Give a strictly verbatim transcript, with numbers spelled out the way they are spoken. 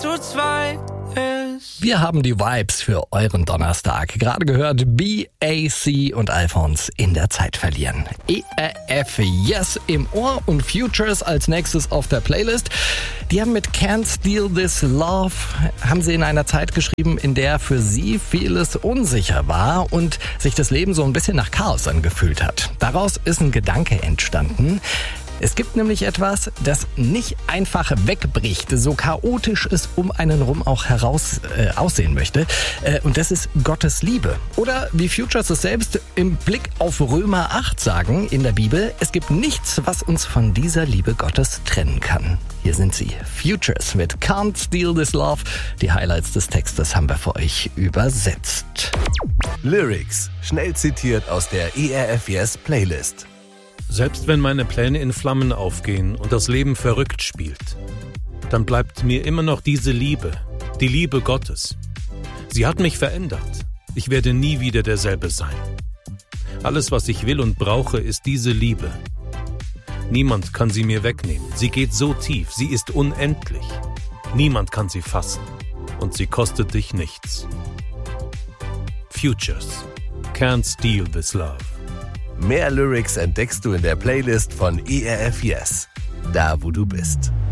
zu zweit ist. Wir haben die Vibes für euren Donnerstag. Gerade gehört B A C und Alphons in der Zeit verlieren. E R F Yes im Ohr und Futures als nächstes auf der Playlist. Die haben mit Can't Steal This Love, haben sie in einer Zeit geschrieben, in der für sie vieles unsicher war und sich das Leben so ein bisschen nach Chaos angefühlt hat. Daraus ist ein Gedanke entstanden. Es gibt nämlich etwas, das nicht einfach wegbricht, so chaotisch es um einen rum auch heraus äh, aussehen möchte. Äh, und das ist Gottes Liebe. Oder wie Futures es selbst im Blick auf Römer acht sagen in der Bibel, es gibt nichts, was uns von dieser Liebe Gottes trennen kann. Hier sind sie, Futures mit Can't Steal This Love. Die Highlights des Textes haben wir für euch übersetzt. Lyrics, schnell zitiert aus der E R F Yes Playlist. Selbst wenn meine Pläne in Flammen aufgehen und das Leben verrückt spielt, dann bleibt mir immer noch diese Liebe, die Liebe Gottes. Sie hat mich verändert. Ich werde nie wieder derselbe sein. Alles, was ich will und brauche, ist diese Liebe. Niemand kann sie mir wegnehmen. Sie geht so tief, sie ist unendlich. Niemand kann sie fassen und sie kostet dich nichts. Futures. Can't Steal This Love. Mehr Lyrics entdeckst du in der Playlist von E R F Yes, da wo du bist.